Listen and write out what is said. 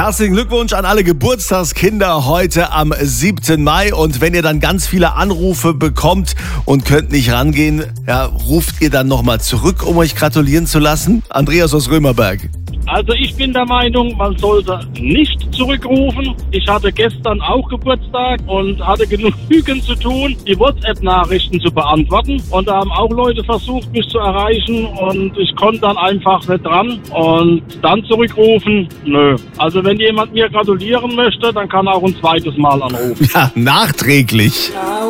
Herzlichen Glückwunsch an alle Geburtstagskinder heute am 7. Mai. Und wenn ihr dann ganz viele Anrufe bekommt und könnt nicht rangehen, ja, ruft ihr dann nochmal zurück, um euch gratulieren zu lassen? Andreas aus Römerberg. Also ich bin der Meinung, man sollte nicht zurückrufen. Ich hatte gestern auch Geburtstag und hatte genügend zu tun, die WhatsApp-Nachrichten zu beantworten. Und da haben auch Leute versucht, mich zu erreichen und ich konnte dann einfach nicht dran. Und dann zurückrufen, nö. Also wenn jemand mir gratulieren möchte, dann kann er auch ein zweites Mal anrufen. Ja, nachträglich.